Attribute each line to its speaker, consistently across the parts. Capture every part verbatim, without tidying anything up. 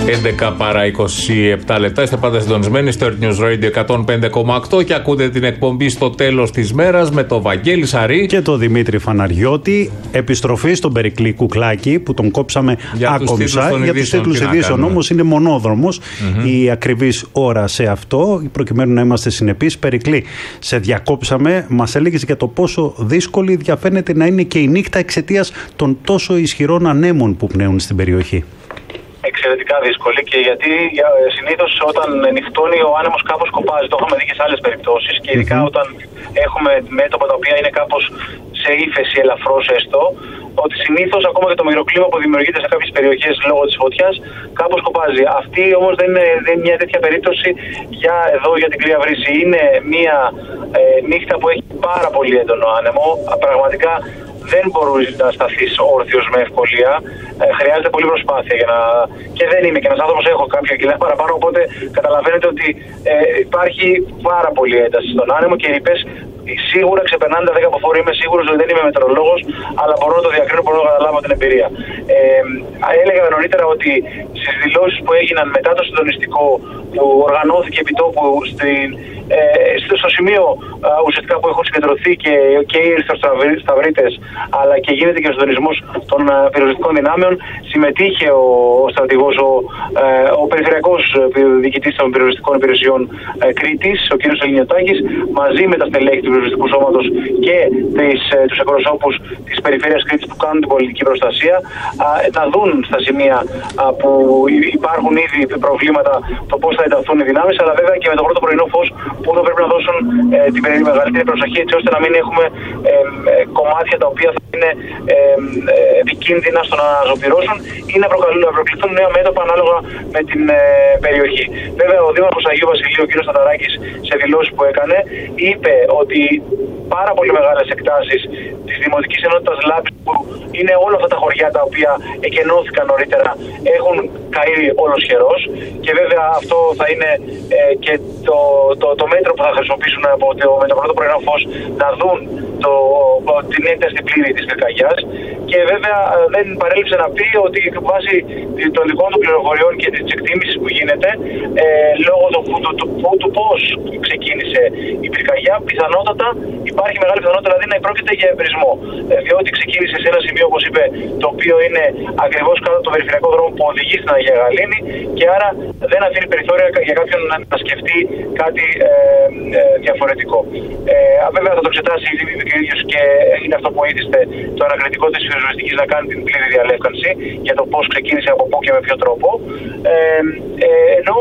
Speaker 1: έντεκα παρά είκοσι επτά λεπτά. Είστε πάντα συντονισμένοι στο Earth News Radio εκατόν πέντε κόμμα οκτώ και ακούτε την εκπομπή στο τέλος της μέρας με τον Βαγγέλη Σαρή
Speaker 2: και τον Δημήτρη Φαναριώτη. Επιστροφή στον Περικλή Κουκλάκη που τον κόψαμε άκομψα για τους τίτλους ειδήσεων. Όμως είναι μονόδρομος mm-hmm. η ακριβής ώρα σε αυτό, προκειμένου να είμαστε συνεπείς. Περικλή, σε διακόψαμε. Μας έλεγες για το πόσο δύσκολη διαφαίνεται να είναι και η νύχτα εξαιτίας των τόσο ισχυρών ανέμων που πνέουν στην περιοχή.
Speaker 3: Εξαιρετικά δύσκολη, και γιατί συνήθως όταν νυχτώνει ο άνεμος κάπως κοπάζει. Το έχουμε δει και σε άλλες περιπτώσεις, και ειδικά mm-hmm. όταν έχουμε μέτωπα τα οποία είναι κάπως σε ύφεση, ελαφρώς έστω, ότι συνήθως ακόμα και το μικροκλίμα που δημιουργείται σε κάποιες περιοχές λόγω της φωτιάς κάπως κοπάζει. Αυτή όμως δεν είναι, δεν είναι μια τέτοια περίπτωση για εδώ, για την Κρύα Βρύση. Είναι μια ε, νύχτα που έχει πάρα πολύ έντονο άνεμο. Πραγματικά δεν μπορεί να σταθείς όρθιος με ευκολία. Ε, χρειάζεται πολλή προσπάθεια για να... και δεν είμαι και ένας άνθρωπος, έχω κάποια κιλά παραπάνω, οπότε καταλαβαίνετε ότι ε, υπάρχει πάρα πολύ ένταση στον άνεμο και οι ρηπές σίγουρα ξεπερνάνε τα δέκα από φόρ. Είμαι σίγουρος ότι δεν είμαι μετεωρολόγος, αλλά μπορώ να το διακρίνω, μπορώ να καταλάβω την εμπειρία. Ε, έλεγα νωρίτερα ότι στις δηλώσεις που έγιναν μετά το συντονιστικό που οργανώθηκε επί τόπου στην, ε, στο σημείο α, ουσιαστικά που έχουν συγκεντρωθεί και, και οι ερυθροσταυρίτες, αλλά και γίνεται και ο συντονισμός των α, πυροσβεστικών δυνάμεων, συμμετείχε ο, ο στρατηγός, ο, ε, ο περιφερειακός διοικητής των πυροσβεστικών υπηρεσιών ε, Κρήτης, ο κ. Ελληνιωτάκης, μαζί με τα στελέχη του πυροσβεστικού σώματος και τις, ε, τους εκπροσώπους της περιφέρειας Κρήτης που κάνουν την πολιτική προστασία, α, να δουν στα σημεία α, που υπάρχουν ήδη προβλήματα το πώς θα ενταθούν οι δυνάμεις, αλλά βέβαια και με το πρώτο πρωινό φως που θα πρέπει να δώσουν ε, την μεγαλύτερη προσοχή, έτσι ώστε να μην έχουμε ε, ε, κομμάτια τα οποία θα είναι ε, ε, επικίνδυνα στο να ζωοπυρώσουν ή να, να προκληθούν νέα μέτωπα ανάλογα με την ε, περιοχή. Βέβαια, ο Δήμαρχος Αγίου Βασιλείου, ο κ. Σταταράκης, σε δηλώσεις που έκανε, είπε ότι πάρα πολύ μεγάλες εκτάσεις της Δημοτικής Ενότητας Λάμπης, που είναι όλα αυτά τα χωριά τα οποία εκενώθηκαν νωρίτερα, έχουν καεί ολοσχερός, και βέβαια αυτό θα είναι ε, και το, το, το μέτρο που θα χρησιμοποιήσουν από το, με το πρώτο πρωινό φως, να δουν το, την έκταση πλήρη της πυρκαγιάς. Και βέβαια δεν παρέλειψε να πει ότι βάσει των δικών του πληροφοριών και της εκτίμησης που γίνεται, ε, λόγω του, του, του, του, του πώς ξεκίνησε η πυρκαγιά, πιθανότατα υπάρχει μεγάλη πιθανότητα δηλαδή να πρόκειται για εμπρισμό. Ε, διότι ξεκίνησε σε ένα σημείο, όπως είπε, το οποίο είναι ακριβώς κάτω από το περιφερειακό δρόμο που οδηγεί στην Αγία Γαλήνη, και άρα δεν αφήνει περιθώρια για κάποιον να, να σκεφτεί κάτι ε, ε, διαφορετικό. Ε, βέβαια θα το εξετάσει ο ίδιος, και είναι αυτό που ήθιστε το ανακριτικό της πυροσβεστικής να κάνει την πλήρη διαλεύκανση για το πώς ξεκίνησε, από πού και με ποιο τρόπο. Ε, ε, ενώ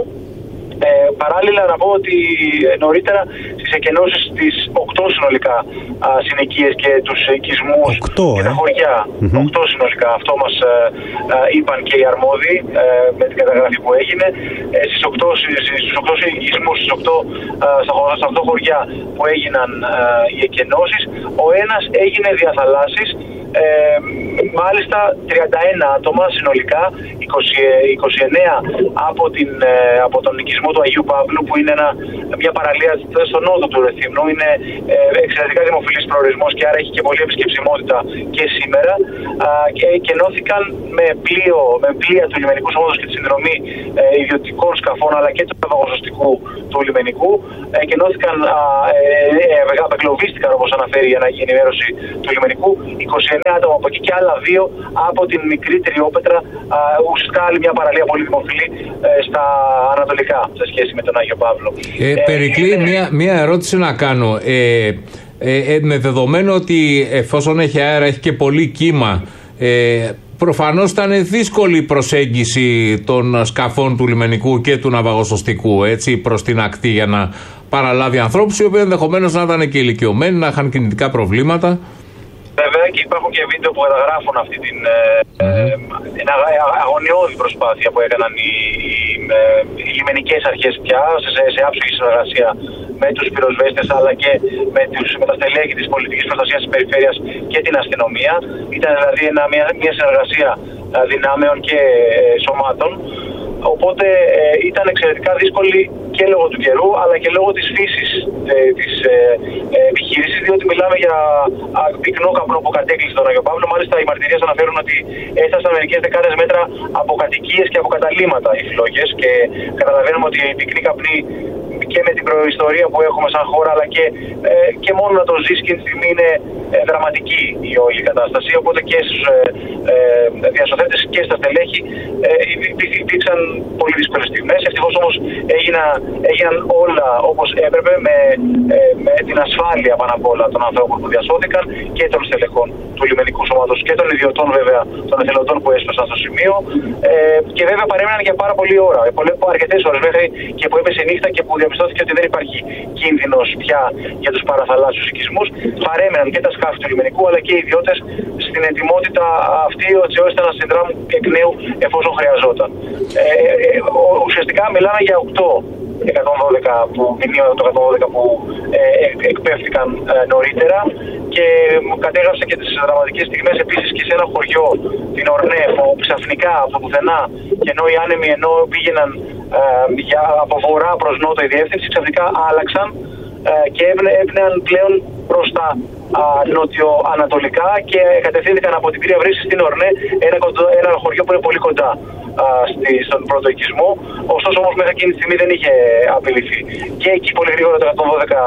Speaker 3: Ε, παράλληλα να πω ότι νωρίτερα στις εκενώσεις της οκτώ συνολικά α, συνοικίες και τους οικισμούς και τα χωριά, mm-hmm. οκτώ συνολικά, αυτό μας α, α, είπαν και οι αρμόδιοι α, με την καταγραφή που έγινε, ε, στις οκτώ, στους οκτώ οικισμούς, στις οκτώ, α, στα, στα οκτώ χωριά που έγιναν α, οι εκενώσεις, ο ένας έγινε διαθαλάσσης. Ε, μάλιστα τριάντα ένα άτομα συνολικά, είκοσι, είκοσι εννέα από, την, ε, από τον οικισμό του Αγίου Παύλου, που είναι ένα, μια παραλία στον νότο του Ρεθύμνου. Είναι ε, εξαιρετικά δημοφιλής προορισμός και άρα έχει και πολλή επισκεψιμότητα και σήμερα, α, και κενώθηκαν με, πλοίο, με πλοία του λιμενικού σώματος και τη συνδρομή ε, ιδιωτικών σκαφών, αλλά και του ναυαγοσωστικού του λιμενικού. Ε, κενώθηκαν, ε, ε, απεγκλωβίστηκαν, όπως αναφέρει η ενημέρωση του λιμενικού, είκοσι εννέα άτομα από εκεί και άλλα δύο από την μικρή Τριόπετρα, ουσιαστικά άλλη μια παραλία πολύ δημοφιλή ε, στα ανατολικά σε σχέση με τον Άγιο Παύλο. Ε, ε, Περικλή,
Speaker 1: ε, μια, μια ερώτηση να κάνω. Ε, ε, ε, με δεδομένο ότι εφόσον έχει αέρα, έχει και πολύ κύμα, ε, προφανώς ήταν δύσκολη η προσέγγιση των σκαφών του λιμενικού και του ναυαγοσωστικού, έτσι, προς την ακτή, για να παραλάβει ανθρώπους οι οποίοι ενδεχομένως να ήταν και ηλικιωμένοι, να είχαν κινητικά προβλήματα.
Speaker 3: Βέβαια, και υπάρχουν και βίντεο που καταγράφουν αυτή την mm-hmm. ε, αγωνιώδη προσπάθεια που έκαναν οι, οι, οι, οι λιμενικές αρχές πια, σε, σε άψογη συνεργασία με τους πυροσβέστες, αλλά και με, τους, με τα στελέχη της πολιτικής προστασίας της περιφέρειας και την αστυνομία. Ήταν δηλαδή ένα, μια, μια συνεργασία δυνάμεων και ε, σωμάτων. Οπότε ε, ήταν εξαιρετικά δύσκολη και λόγω του καιρού, αλλά και λόγω της φύσης ε, της ε, ε, επιχείρησης, διότι μιλάμε για α, πυκνό καπνό που κατέκλυσε τον Άγιο Παύλο. Μάλιστα, οι μαρτυρίες αναφέρουν ότι έφτασαν μερικές δεκάδες μέτρα από κατοικίες και από καταλύματα οι φλόγες, και καταλαβαίνουμε ότι οι πυκνοί καπνοί, και με την προϊστορία που έχουμε σαν χώρα, αλλά και, ε, και μόνο να το ζεις εκείνη τη στιγμή, είναι ε, δραματική η όλη κατάσταση. Οπότε και στους ε, ε, διασωθέτες και στα στελέχη ε, υπήρξαν πολύ δύσκολες στιγμές. Ευτυχώς όμως έγινα, έγιναν όλα όπως έπρεπε, με, ε, με την ασφάλεια πάνω απ' όλα των ανθρώπων που διασώθηκαν και των στελεχών του λιμενικού σώματος και των ιδιωτών, βέβαια, των εθελοντών που έσπασαν στο σημείο. Ε, και βέβαια παρέμειναν για πάρα πολλή ώρα, αρκετές ώρες, μέχρι και που έπεσε νύχτα και που διαπιστώθηκε ότι δεν υπάρχει κίνδυνος πια για τους παραθαλάσσιους οικισμούς. Παρέμειναν και τα σκάφη του λιμενικού, αλλά και οι ιδιώτες στην ετοιμότητα αυτή, έτσι ώστε να συνδράμουν εκ νέου εφόσον χρειαζόταν. Ε, ε, ουσιαστικά μιλάμε για οκτώ εκατόν δώδεκα που, το εκατόν δώδεκα που ε, εκπέφτηκαν ε, νωρίτερα, και κατέγραψε και τις δραματικές στιγμές επίσης και σε ένα χωριό, την Ορνέ, που ξαφνικά από το πουθενά, και ενώ οι άνεμοι ενώ πήγαιναν ε, για, από βορρά προς νότο η διεύθυνση, ξαφνικά άλλαξαν ε, και έπνεαν πλέον προς τα α, νότιο-ανατολικά, και κατευθύνθηκαν από την Κρία Βρύση στην Ορνέ, ένα, ένα χωριό που είναι πολύ κοντά α, στη, στον πρώτο οικισμό. Ωστόσο όμως μέχρι εκείνη τη στιγμή δεν είχε απειληθεί. Και εκεί πολύ γρήγορα το εκατόν δώδεκα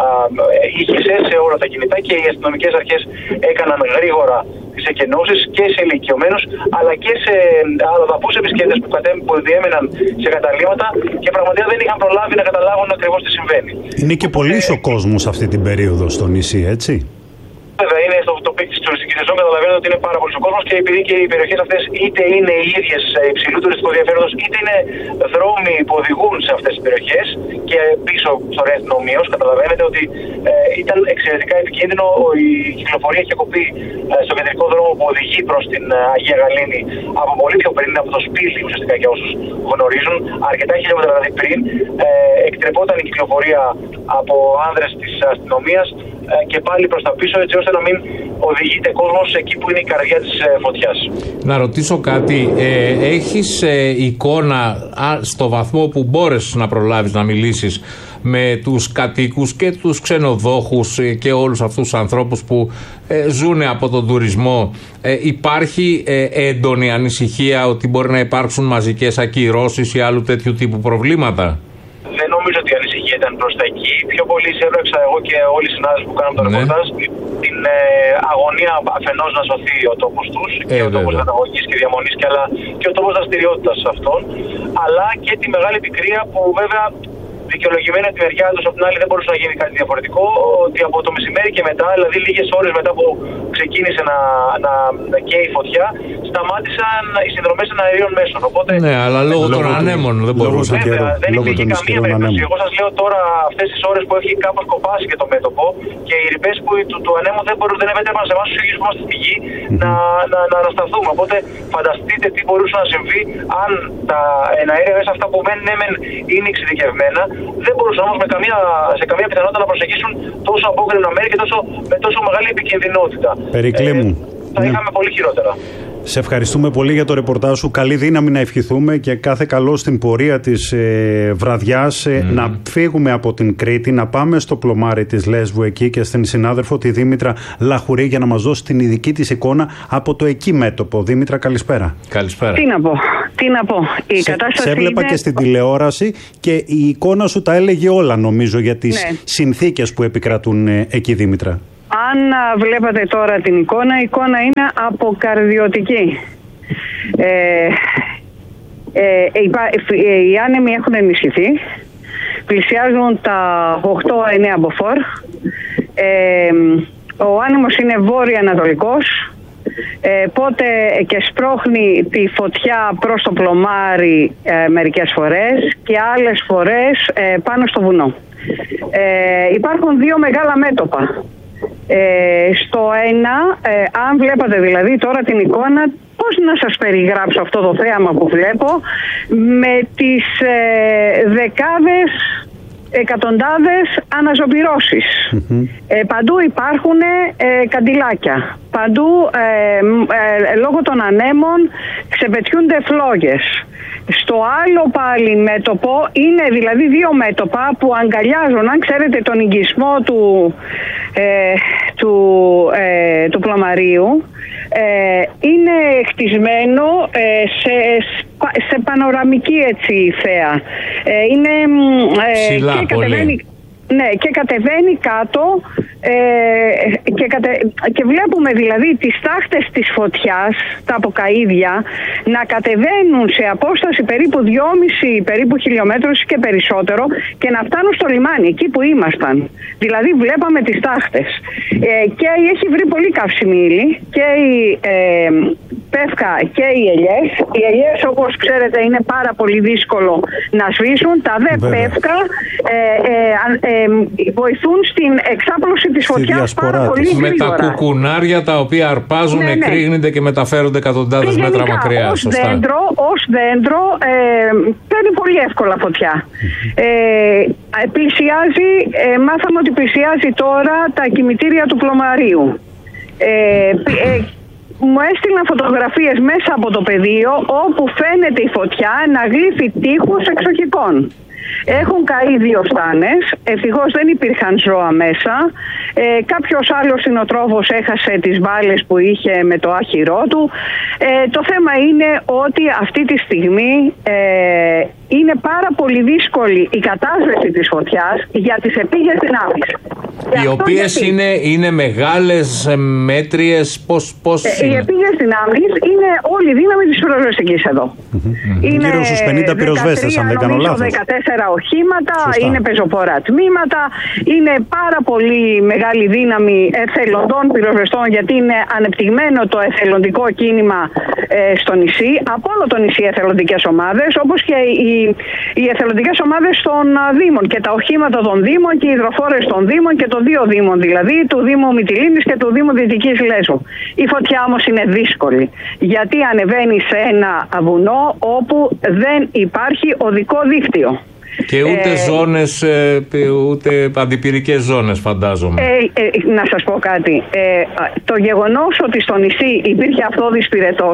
Speaker 3: ήχησε σε όλα τα κινητά, και οι αστυνομικές αρχές έκαναν γρήγορα τις εκενώσεις και σε ηλικιωμένους, αλλά και σε αλλοδαπούς επισκέπτες που, κατέ, που διέμεναν σε καταλύματα, και πραγματικά δεν είχαν προλάβει να καταλάβουν ακριβώς τι συμβαίνει.
Speaker 2: Είναι και πολύς ο κόσμος αυτή την περίοδο στο νησί, έτσι?
Speaker 3: Βέβαια, είναι στο το πικ της τουριστικής σεζόν, καταλαβαίνετε ότι είναι πάρα πολύ ο κόσμος, και επειδή και οι περιοχές αυτές είτε είναι οι ίδιες υψηλού τουριστικού ενδιαφέροντος, είτε είναι δρόμοι που οδηγούν σε αυτές τις περιοχές και πίσω στο Ρέθνο ομοίως, καταλαβαίνετε ότι ε, ήταν εξαιρετικά επικίνδυνο. Η κυκλοφορία είχε κοπεί ε, στο κεντρικό δρόμο που οδηγεί προς την ε, Αγία Γαλήνη από πολύ πιο πριν, από το Σπίλι, ουσιαστικά για όσους γνωρίζουν, αρκετά χιλιόμετρα δηλαδή πριν. Ε, εκτρεπόταν η κυκλοφορία από άνδρες της αστυνομίας και πάλι προς τα πίσω, έτσι ώστε να μην οδηγείται κόσμος εκεί που είναι η καρδιά της φωτιάς.
Speaker 1: Να ρωτήσω κάτι, ε, έχεις ε, εικόνα α, στο βαθμό που μπόρεσες να προλάβεις να μιλήσεις με τους κατοίκους και τους ξενοδόχους ε, και όλους αυτούς τους ανθρώπους που ε, ζουν από τον τουρισμό, ε, υπάρχει ε, έντονη ανησυχία ότι μπορεί να υπάρξουν μαζικές ακυρώσεις ή άλλου τέτοιου τύπου προβλήματα?
Speaker 3: Δεν νομίζω ότι η ανησυχία ήταν προς τα εκεί. Πιο πολύ εισέπραξα εγώ και όλοι οι συνάδελφοι που κάνουν το ρεπορτάζ την ε, αγωνία αφενός να σωθεί ο τόπος τους, ε, και ο τόπος καταγωγής και διαμονής, και, αλλά, και ο τόπος δραστηριότητας αυτών, αλλά και τη μεγάλη πικρία που βέβαια δικαιολογημένα από τη μεριά τους, από την άλλη δεν μπορούσε να γίνει κάτι διαφορετικό, ότι από το μεσημέρι και μετά, δηλαδή λίγες ώρες μετά που ξεκίνησε να, να, να καίει η φωτιά, σταμάτησαν οι συνδρομές των αερίων μέσων. Οπότε,
Speaker 1: ναι, αλλά λόγω των ανέμων δεν μπορούσε.
Speaker 3: Βέβαια, δεν υπήρχε καμία περίπτωση. Εγώ σας λέω τώρα, αυτές τις ώρες που έχει κάπως κοπάσει και το μέτωπο, και οι ρηπές που, του, του ανέμου δεν, μπορούν, δεν επέτρεπαν σε εμάς τους ίδιους που είμαστε στη γη mm-hmm. να, να, να ανασταθούμε. Οπότε φανταστείτε τι μπορούσε να συμβεί αν τα εναέρια μέσα αυτά που μένουν ναι, είναι εξειδικευμένα, δεν μπορούσαν όμως με καμία, σε καμία πιθανότητα να προσεγγίσουν τόσο απόκρινα μέρη και τόσο, με τόσο μεγάλη επικινδυνότητα.
Speaker 2: Περικλή μου.
Speaker 3: Ε, θα είχαμε ναι. πολύ χειρότερα.
Speaker 2: Σε ευχαριστούμε πολύ για το ρεπορτάζ σου. Καλή δύναμη να ευχηθούμε και κάθε καλό στην πορεία της ε, βραδιάς. Ε, mm. Να φύγουμε από την Κρήτη, να πάμε στο πλωμάρι της Λέσβου εκεί και στην συνάδελφο τη Δήμητρα Λαχουρή για να μας δώσει την ειδική της εικόνα από το εκεί μέτωπο. Δήμητρα, καλησπέρα.
Speaker 1: Καλησπέρα.
Speaker 4: Τι να πω. Τι να πω. Η
Speaker 2: σε,
Speaker 4: κατάσταση
Speaker 2: σε έβλεπα
Speaker 4: είναι...
Speaker 2: και στην τηλεόραση και η εικόνα σου τα έλεγε όλα, νομίζω, για τις ναι. συνθήκες που επικρατούν ε, εκεί, Δήμητρα.
Speaker 4: Αν βλέπατε τώρα την εικόνα, η εικόνα είναι αποκαρδιωτική. Ε, ε, οι άνεμοι έχουν ενισχυθεί, πλησιάζουν τα οκτώ εννέα μποφόρ. Ε, ο άνεμος είναι βόρειο-ανατολικός, ε, πότε και σπρώχνει τη φωτιά προς το πλωμάρι ε, μερικές φορές και άλλες φορές ε, πάνω στο βουνό. Ε, υπάρχουν δύο μεγάλα μέτωπα. Ε, στο ένα, ε, αν βλέπατε δηλαδή τώρα την εικόνα, πώς να σας περιγράψω αυτό το θέαμα που βλέπω, με τις ε, δεκάδες, εκατοντάδες αναζωπυρώσεις. Mm-hmm. Ε, παντού υπάρχουν ε, καντιλάκια. Παντού ε, ε, λόγω των ανέμων ξεπετιούνται φλόγες. Στο το άλλο πάλι μέτωπο είναι δηλαδή δύο μέτωπα που αγκαλιάζουν, αν ξέρετε τον οικισμό του, ε, του, ε, του Πλωμαρίου, ε, είναι χτισμένο ε, σε, σε πανοραμική έτσι θέα. Ε, είναι ε,
Speaker 1: ψηλά,
Speaker 4: και κατεβαίνει, ναι, και κατεβαίνει κάτω ε, και, κατε, και βλέπουμε δηλαδή τις τάχτες της φωτιάς, τα αποκαΐδια, να κατεβαίνουν σε απόσταση περίπου δυόμισι περίπου χιλιόμετρους και περισσότερο και να φτάνουν στο λιμάνι, εκεί που ήμασταν. Δηλαδή βλέπαμε τις τάχτες. Ε, και έχει βρει πολύ καύσιμη ύλη και η ε, Πεύκα και οι ελιές. Οι ελιές, όπως ξέρετε, είναι πάρα πολύ δύσκολο να σβήσουν. Τα δε Πεύκα ε, ε, ε, ε, βοηθούν στην εξάπλωση της φωτιάς πάρα πολύ γρήγορα.
Speaker 1: Με τα κουκουνάρια τα οποία αρπάζουν, ναι, ναι. εκρήγνεται και μεταφέρονται εκατοντάδες μέτρα μακριά.
Speaker 4: Ως δέντρο, ως δέντρο ε, παίρνει πολύ εύκολα φωτιά. Ε, πλησιάζει, ε, μάθαμε ότι πλησιάζει τώρα τα κημητήρια του Πλωμαρίου. Ε, ε, μου έστειλαν φωτογραφίες μέσα από το πεδίο όπου φαίνεται η φωτιά να γλύφει τείχους εξοχικών. Έχουν καεί δύο στάνες, ευτυχώς δεν υπήρχαν ζώα μέσα. Ε, κάποιος άλλος συνοτρόφος έχασε τις μπάλες που είχε με το άχυρό του. Ε, το θέμα είναι ότι αυτή τη στιγμή ε, είναι πάρα πολύ δύσκολη η κατάσβεση της φωτιάς για τις επίγειες δυνάμεις.
Speaker 1: Οι οποίες γιατί... είναι, είναι μεγάλες, μέτριες, πώς, πώς
Speaker 4: ε, οι επίγειες δυνάμεις είναι όλη η δύναμη της πυροσβεστικής εδώ.
Speaker 2: Mm-hmm. Είναι γύρω στους πενήντα πυροσβέστες, αν δεν κάνω λάθος.
Speaker 4: δεκατέσσερα οχήματα, σωστά. Είναι πεζοπόρα τμήματα, είναι πάρα πολύ μεγάλη δύναμη εθελοντών πυροσβεστών, γιατί είναι ανεπτυγμένο το εθελοντικό κίνημα ε, στο νησί, από όλο το νησί εθελοντικές ομάδες, όπως και οι, οι εθελοντικές ομάδες των Δήμων και τα οχήματα των Δήμων και οι υδροφόρες των Δήμων και των δύο Δήμων, δηλαδή του Δήμου Μυτιλήνης και του Δήμου Δυτικής Λέσβου. Η φωτιά όμως είναι δύσκολη, γιατί ανεβαίνει σε ένα βουνό όπου δεν υπάρχει οδικό δίκτυο.
Speaker 1: Και ούτε ε, ζώνες, ούτε αντιπυρικές ζώνες, φαντάζομαι.
Speaker 4: Ε, ε, να σας πω κάτι. Ε, το γεγονός ότι στο νησί υπήρχε αυτόδης πυρετός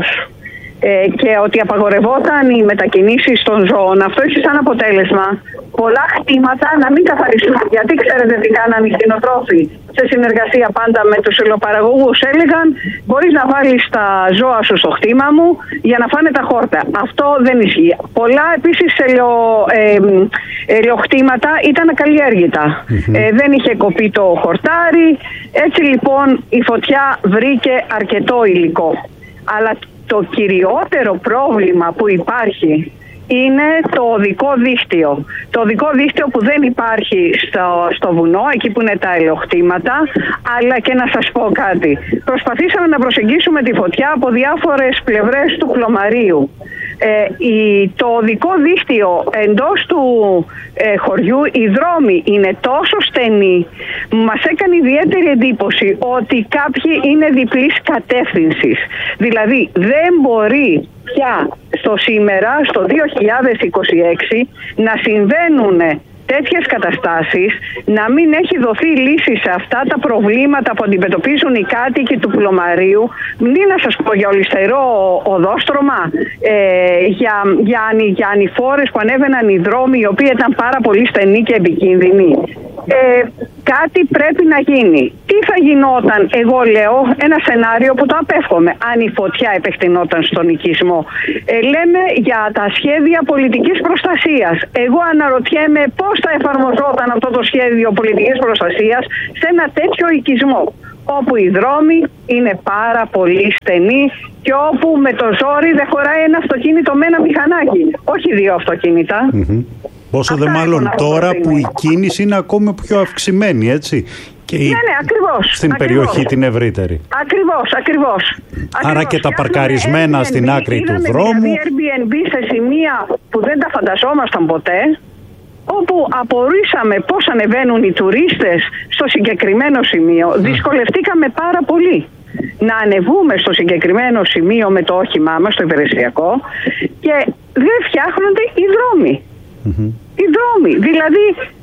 Speaker 4: ε, και ότι απαγορευόταν οι μετακινήσεις των ζώων, αυτό έχει σαν αποτέλεσμα πολλά χτήματα να μην καθαριστούν. Γιατί ξέρετε τι κάναν οι κτηνοτρόφοι σε συνεργασία πάντα με τους ελαιοπαραγωγούς? Έλεγαν, μπορείς να βάλεις τα ζώα σου στο χτήμα μου για να φάνε τα χόρτα. Αυτό δεν ισχύει. Πολλά επίσης ελαιο, ε, ελαιοχτήματα ήταν ακαλλιέργητα. Mm-hmm. Ε, δεν είχε κοπεί το χορτάρι. Έτσι λοιπόν η φωτιά βρήκε αρκετό υλικό. Αλλά το κυριότερο πρόβλημα που υπάρχει είναι το οδικό δίκτυο. Το οδικό δίκτυο που δεν υπάρχει στο, στο βουνό, εκεί που είναι τα ελαιοχτήματα, αλλά και να σας πω κάτι. Προσπαθήσαμε να προσεγγίσουμε τη φωτιά από διάφορες πλευρές του Πλωμαρίου. Ε, η, το οδικό δίκτυο εντός του ε, χωριού, οι δρόμοι είναι τόσο στενοί, μας έκανε ιδιαίτερη εντύπωση ότι κάποιοι είναι διπλής κατεύθυνσης. Δηλαδή δεν μπορεί πια στο σήμερα, στο δύο χιλιάδες είκοσι έξι, να συμβαίνουν τέτοιες καταστάσεις, να μην έχει δοθεί λύση σε αυτά τα προβλήματα που αντιμετωπίζουν οι κάτοικοι του Πλωμαρίου. Μην να σας πω για ολιστερό οδόστρωμα, ε, για, για, για ανηφόρες που ανέβαιναν οι δρόμοι, οι οποίοι ήταν πάρα πολύ στενοί και επικίνδυνοι. Ε, κάτι πρέπει να γίνει. Τι θα γινόταν, εγώ λέω, ένα σενάριο που το απέφχομαι, αν η φωτιά επεκτηνόταν στον οικισμό. Ε, λέμε για τα σχέδια πολιτικής προστασίας. Εγώ αναρωτιέμαι πώς θα εφαρμοζόταν αυτό το σχέδιο πολιτικής προστασίας σε ένα τέτοιο οικισμό, όπου οι δρόμοι είναι πάρα πολύ στενοί και όπου με το ζόρι δεν χωράει ένα αυτοκίνητο με ένα μηχανάκι, όχι δύο αυτοκίνητα. Mm-hmm.
Speaker 2: Πόσο δε μάλλον τώρα που η κίνηση είναι ακόμη πιο αυξημένη, έτσι. Και
Speaker 4: ναι, ναι, ακριβώς.
Speaker 2: Στην
Speaker 4: ακριβώς.
Speaker 2: περιοχή την ευρύτερη.
Speaker 4: Ακριβώς, ακριβώς.
Speaker 2: Άρα ακριβώς. Και τα παρκαρισμένα Airbnb, στην άκρη του δρόμου.
Speaker 4: Δηλαδή Airbnb σε σημεία που δεν τα φανταζόμασταν ποτέ, όπου απορρίσαμε πώς ανεβαίνουν οι τουρίστες στο συγκεκριμένο σημείο. Mm. Δυσκολευτήκαμε πάρα πολύ να ανεβούμε στο συγκεκριμένο σημείο με το όχημά μας, το υπηρεσιακό, και δεν φτιάχνονται οι δρόμοι. Mm-hmm. Οι δρόμοι, δηλαδή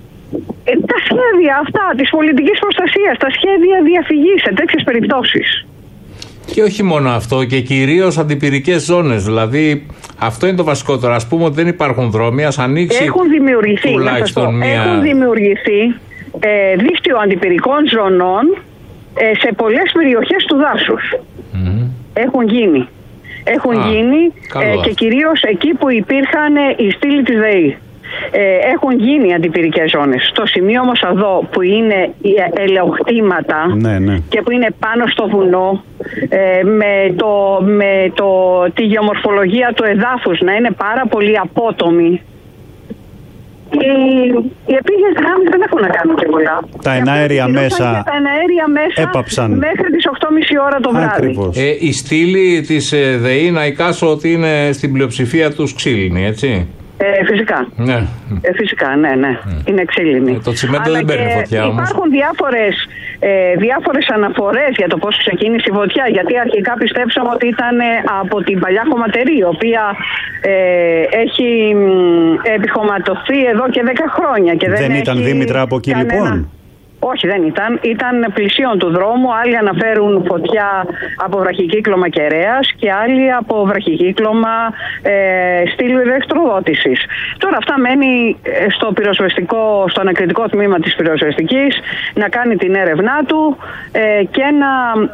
Speaker 4: ε, τα σχέδια αυτά της πολιτικής προστασίας, τα σχέδια διαφυγής σε τέτοιες περιπτώσεις.
Speaker 1: Και όχι μόνο αυτό, και κυρίως αντιπυρικές ζώνες. Δηλαδή, αυτό είναι το βασικότερο. Ας πούμε ότι δεν υπάρχουν δρόμοι, ας ανοίξει
Speaker 4: έχουν δημιουργηθεί,
Speaker 1: τουλάχιστον μία...
Speaker 4: Έχουν δημιουργηθεί ε, δίκτυο αντιπυρικών ζωνών ε, σε πολλές περιοχές του δάσους. Mm. Έχουν γίνει. Έχουν Α, γίνει ε, και κυρίως εκεί που υπήρχαν ε, οι στήλοι της ΔΕΗ. Ε, έχουν γίνει αντιπυρικές ζώνες. Στο σημείο όμως εδώ που είναι ελαιοχτήματα, ναι, ναι, και που είναι πάνω στο βουνό, ε, με, το, με το, τη γεωμορφολογία του εδάφους να είναι πάρα πολύ απότομη, οι, οι επίγειες δυνάμεις δεν έχουν να κάνουν και πολλά.
Speaker 2: Τα εναέρια μέσα,
Speaker 4: τα εναέρια μέσα
Speaker 2: έπαψαν
Speaker 4: μέχρι τις οκτώ και μισή ώρα το βράδυ.
Speaker 1: Ε, η στήλη της ε, ΔΕΗ, να εικάσω ότι είναι στην πλειοψηφία τους ξύλινη, έτσι.
Speaker 4: Ε, φυσικά.
Speaker 1: Ναι.
Speaker 4: Ε, φυσικά, ναι, ναι. Mm. Είναι ξύλινη.
Speaker 1: Ε, το τσιμέντο δεν παίρνει φωτιά όμως.
Speaker 4: Υπάρχουν διάφορες, ε, διάφορες αναφορές για το πώς ξεκίνησε η φωτιά. Γιατί αρχικά πιστέψαμε ότι ήταν από την παλιά χωματερή, η οποία ε, έχει ε, επιχωματωθεί εδώ και δέκα χρόνια. Και δεν
Speaker 2: δεν ήταν Δήμητρα από εκεί κανένα... λοιπόν.
Speaker 4: Όχι, δεν ήταν. Ήταν πλησίον του δρόμου. Άλλοι αναφέρουν φωτιά από βραχικύκλωμα κεραίας και άλλοι από βραχικύκλωμα ε, στήλου ηλεκτροδότησης. Τώρα αυτά μένει στο πυροσβεστικό, στο ανακριτικό τμήμα της πυροσβεστικής να κάνει την έρευνά του ε, και να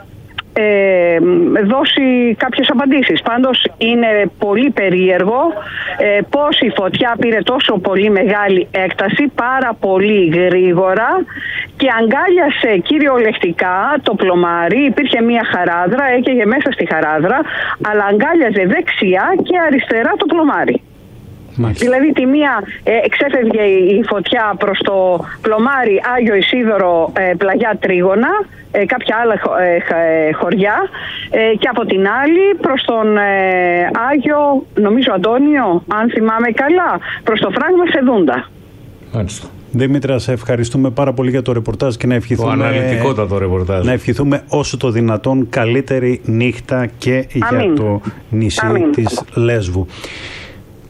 Speaker 4: Ε, δώσει κάποιες απαντήσεις. Πάντως είναι πολύ περίεργο ε, πως η φωτιά πήρε τόσο πολύ μεγάλη έκταση πάρα πολύ γρήγορα και αγκάλιασε κυριολεκτικά το πλωμάρι. Υπήρχε μια χαράδρα, έκαιγε μέσα στη χαράδρα, αλλά αγκάλιαζε δεξιά και αριστερά το πλωμάρι. Μάλιστα. Δηλαδή τη μία ε, εξέφευγε η φωτιά προς το πλωμάρι Άγιο Ισίδωρο, ε, πλαγιά Τρίγωνα, ε, κάποια άλλα ε, χωριά, ε, και από την άλλη προς τον ε, Άγιο, νομίζω Αντώνιο, αν θυμάμαι καλά, προς το φράγμα Σεδούντα.
Speaker 1: Μάλιστα.
Speaker 2: Δήμητρα, σε ευχαριστούμε πάρα πολύ για το ρεπορτάζ και να ευχηθούμε,
Speaker 1: το αναλυτικότατο ρεπορτάζ.
Speaker 2: Να ευχηθούμε όσο το δυνατόν καλύτερη νύχτα και Αμήν. Για το νησί Αμήν. Της Λέσβου.